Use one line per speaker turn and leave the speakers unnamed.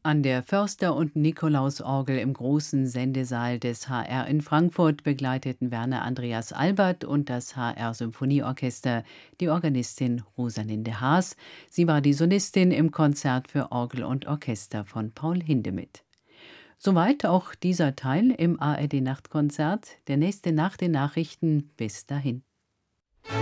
An der Förster- und Nikolausorgel im großen Sendesaal des HR in Frankfurt begleiteten Werner Andreas Albert und das HR Symphonieorchester die Organistin Rosalinde Haas. Sie war die Solistin im Konzert für Orgel und Orchester von Paul Hindemith. Soweit auch dieser Teil im ARD Nachtkonzert. Der nächste nach den Nachrichten. Bis dahin.